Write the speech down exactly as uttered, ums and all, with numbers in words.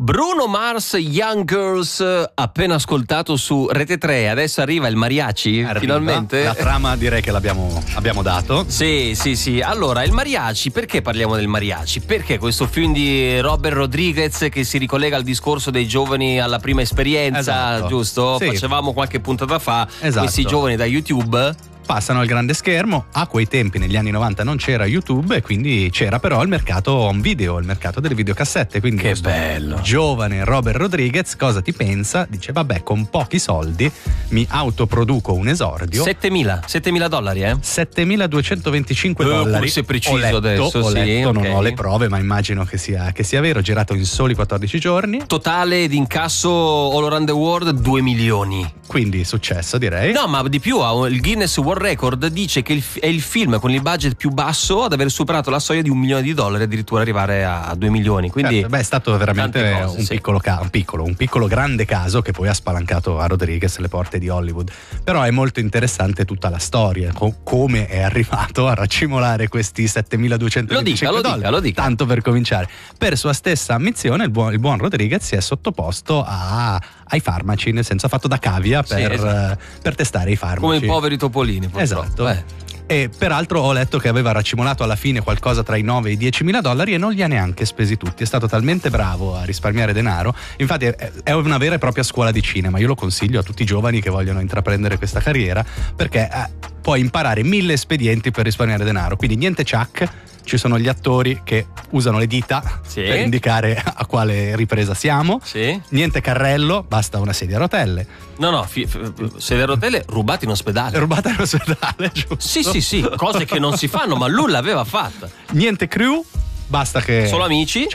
Bruno Mars, Young Girls, appena ascoltato su Rete tre. Adesso arriva il mariachi, Arriva. finalmente. La trama direi che l'abbiamo abbiamo dato. Sì, sì, sì. Allora, il mariachi, perché parliamo del mariachi? Perché questo film di Robert Rodriguez che si ricollega al discorso dei giovani alla prima esperienza, Esatto. giusto? Sì. Facevamo qualche puntata fa, Esatto. questi giovani da YouTube Passano al grande schermo. A quei tempi, negli anni novanta, non c'era YouTube e quindi c'era però il mercato home video, il mercato delle videocassette. Quindi Che questo bello. giovane Robert Rodriguez cosa ti pensa? Dice vabbè, con pochi soldi mi autoproduco un esordio. settemila dollari, eh? settemiladuecentoventicinque Eh, dollari. come sei preciso Ho letto, adesso, ho sì, letto, non ok. ho le prove, ma immagino che sia, che sia vero. Girato in soli quattordici giorni, Totale di incasso all around the world due milioni. quindi successo, direi. No, ma di più, ha- il Guinness World Record dice che il fi- è il film con il budget più basso ad aver superato la soglia di un milione di dollari, addirittura arrivare a due milioni. Quindi Certo, beh, è stato veramente tante cose, un, sì. piccolo ca- un piccolo, un piccolo grande caso che poi ha spalancato a Rodriguez le porte di Hollywood. Però è molto interessante tutta la storia, co- come è arrivato a raccimolare questi settemiladuecentoventicinque Lo dica, lo dollari. dica, lo dica. Tanto per cominciare, per sua stessa ammissione, il buon, il buon Rodriguez si è sottoposto a, ai farmaci, nel senso ha fatto da cavia Sì, per, esatto. eh, per testare i farmaci. come i poveri topolini, purtroppo. Esatto. Eh. E peraltro ho letto che aveva raccimolato alla fine qualcosa tra i nove e i diecimila dollari e non li ha neanche spesi tutti. È stato talmente bravo a risparmiare denaro. Infatti è è una vera e propria scuola di cinema. Io lo consiglio a tutti i giovani che vogliono intraprendere questa carriera, perché eh, puoi imparare mille espedienti per risparmiare denaro. Quindi niente ciak, ci sono gli attori che usano le dita Sì. per indicare a quale ripresa siamo. Sì. Niente carrello, basta una sedia a rotelle. No, no, fi- fi- sedia a rotelle rubate in ospedale. Rubata all'ospedale, giusto? Sì, sì, sì, cose che non si fanno, ma lui l'aveva fatta. Niente crew, basta che Solo amici.